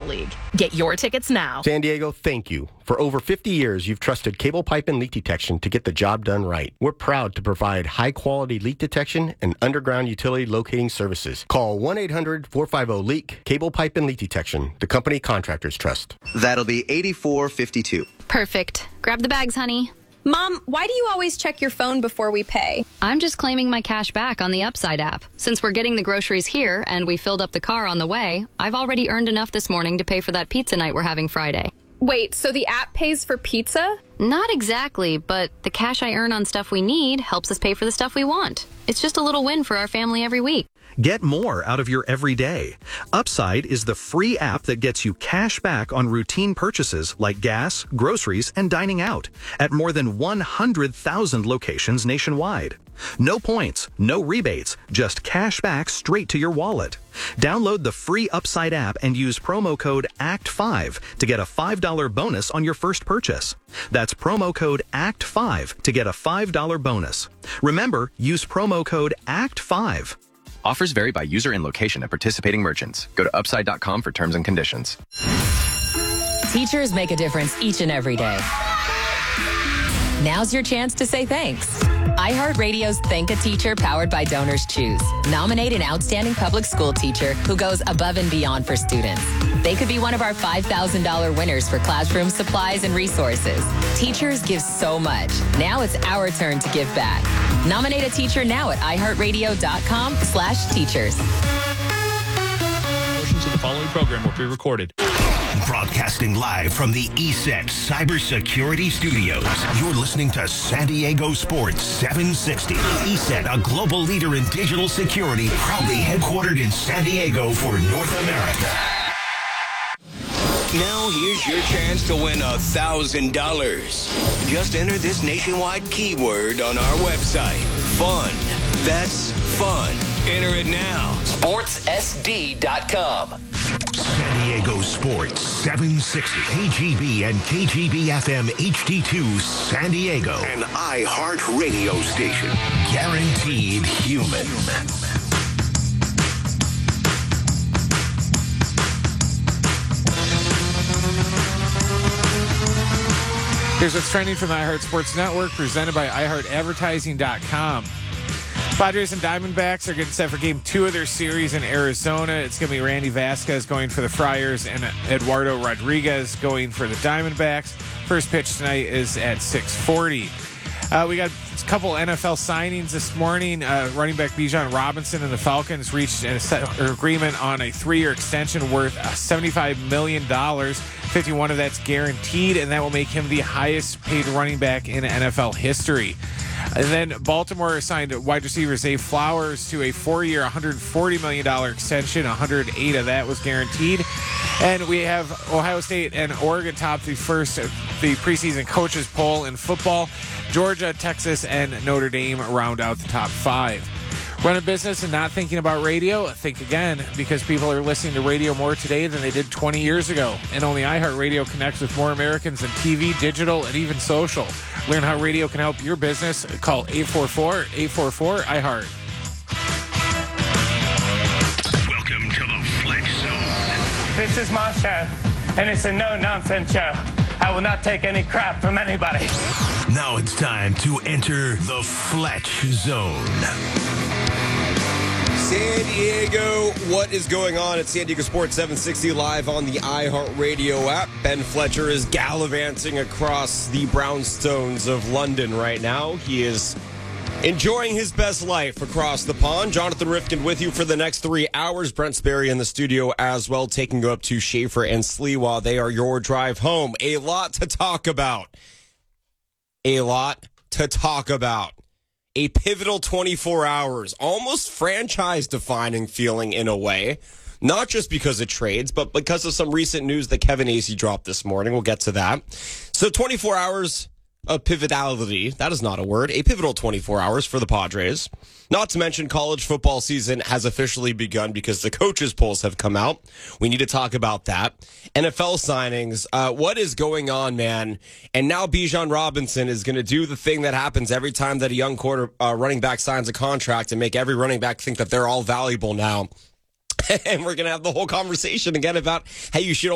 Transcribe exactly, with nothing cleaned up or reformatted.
League. Get your tickets now. San Diego, thank you. For over fifty years, you've trusted cable pipe and leak detection to get the job done right. We're proud to provide high-quality leak detection and underground utility locating services. Call one eight hundred four five zero leak, Cable Pipe and Leak Detection, the company contractors trust. That'll be eighty-four fifty-two. Perfect. Grab the bags, honey. Mom, why do you always check your phone before we pay? I'm just claiming my cash back on the Upside app. Since we're getting the groceries here and we filled up the car on the way, I've already earned enough this morning to pay for that pizza night we're having Friday. Wait, so the app pays for pizza? Not exactly, but the cash I earn on stuff we need helps us pay for the stuff we want. It's just a little win for our family every week. Get more out of your everyday. Upside is the free app that gets you cash back on routine purchases like gas, groceries, and dining out at more than one hundred thousand locations nationwide. No points, no rebates, just cash back straight to your wallet. Download the free Upside app and use promo code A C T five to get a five dollars bonus on your first purchase. That's promo code A C T five to get a five dollars bonus. Remember, use promo code A C T five. Offers vary by user and location at participating merchants. Go to upside dot com for terms and conditions. Teachers make a difference each and every day. Now's your chance to say thanks. iHeartRadio's Thank a Teacher powered by Donors Choose. Nominate an outstanding public school teacher who goes above and beyond for students. They could be one of our five thousand dollars winners for classroom supplies and resources. Teachers give so much. Now it's our turn to give back. Nominate a teacher now at iHeartRadio.com slash teachers. Portions of the following program will be recorded. Broadcasting live from the E S E T Cybersecurity Studios. You're listening to San Diego Sports seven sixty. E S E T, a global leader in digital security, proudly headquartered in San Diego for North America. Now here's your chance to win a thousand dollars. Just enter this nationwide keyword on our website. Fun. That's fun. Enter it now. sports S D dot com. San Diego Sports seven sixty. K G B and K G B F M H D two San Diego. An iHeart radio station. Guaranteed human. Here's what's trending from the iHeart Sports Network, presented by i heart advertising dot com. Padres and Diamondbacks are getting set for game two of their series in Arizona. It's going to be Randy Vasquez going for the Friars and Eduardo Rodriguez going for the Diamondbacks. First pitch tonight is at six forty. Uh, we got a couple N F L signings this morning. Uh, running back Bijan Robinson and the Falcons reached an agreement on a three-year extension worth seventy-five million dollars. fifty-one of that's guaranteed, and that will make him the highest-paid running back in N F L history. And then Baltimore signed wide receiver Zay Flowers to a four-year, one hundred forty million dollars extension. one hundred eight of that was guaranteed. And we have Ohio State and Oregon top the first the preseason coaches poll in football. Georgia, Texas, and Notre Dame round out the top five. Run a business and not thinking about radio? Think again, because people are listening to radio more today than they did twenty years ago. And only iHeartRadio connects with more Americans than T V, digital, and even social. Learn how radio can help your business. Call eight four four, eight four four, I heart. Welcome to the Flex Zone. This is my show, and it's a no-nonsense show. I will not take any crap from anybody. Now it's time to enter the Fletch Zone. San Diego, what is going on? It's San Diego Sports seven sixty live on the iHeartRadio app. Ben Fletcher is gallivanting across the brownstones of London right now. He is enjoying his best life across the pond. Jonathan Rifkin with you for the next three hours. Brent Sperry in the studio as well, taking you up to Schaefer and Sliwa. They are your drive home. A lot to talk about. A lot to talk about. A pivotal twenty-four hours, almost franchise-defining feeling in a way. Not just because of trades, but because of some recent news that Kevin Acee dropped this morning. We'll get to that. So twenty-four hours of pivotality. That is not a word. A pivotal twenty-four hours for the Padres. Not to mention college football season has officially begun because the coaches' polls have come out. We need to talk about that. N F L signings. Uh, what is going on, man? And now Bijan Robinson is going to do the thing that happens every time that a young quarter uh, running back signs a contract and make every running back think that they're all valuable now. And we're going to have the whole conversation again about how you should